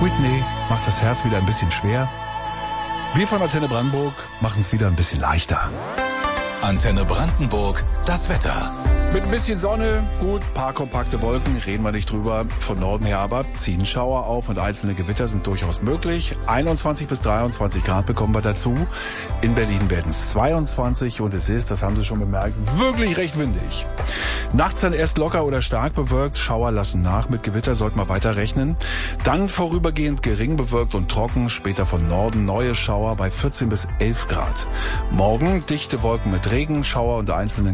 Whitney macht das Herz wieder ein bisschen schwer. Wir von Antenne Brandenburg machen es wieder ein bisschen leichter. Antenne Brandenburg, das Wetter. Mit ein bisschen Sonne, gut, paar kompakte Wolken, reden wir nicht drüber. Von Norden her aber ziehen Schauer auf und einzelne Gewitter sind durchaus möglich. 21 bis 23 Grad bekommen wir dazu. In Berlin werden es 22 und es ist, das haben Sie schon bemerkt, wirklich recht windig. Nachts dann erst locker oder stark bewölkt, Schauer lassen nach, mit Gewitter sollten wir weiter rechnen. Dann vorübergehend gering bewölkt und trocken, später von Norden neue Schauer bei 14 bis 11 Grad. Morgen dichte Wolken mit Regen, Schauer und einzelnen